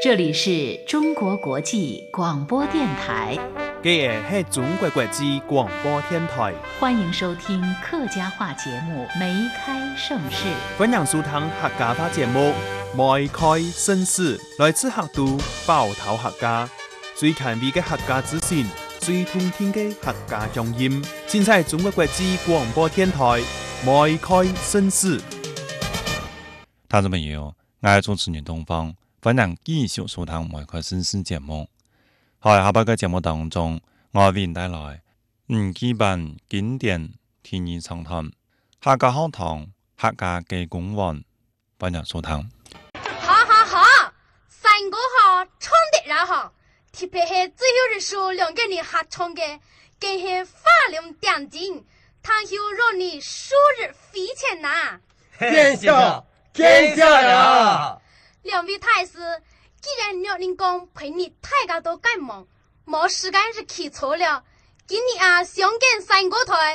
这里是中国国际广播电台。 这是中国国际广播电台， 欢迎收听客家话节目《梅开盛世》。 欢迎收听客家话节目《梅开盛世》，来自客都包头客家，最权威的客家资讯，最通听的客家乡音。现在中国国际广播电台《梅开盛世》。 听众朋友，我是主持人东方，欢迎继续收听《梅开盛世》节目。喺下半個節目當中，我為您帶來基本經典天意長談，客家學堂客家嘅公案，歡迎收聽。 哈！三個好唱得然好，特別係最後的數兩個人合唱嘅，更係發亮點睛，他要讓你數日飛前呐！ 天下呀！ 兩位太師。既然廖人公陪你大家都趕忙，冇時間是起錯了，今日啊，想見三個台。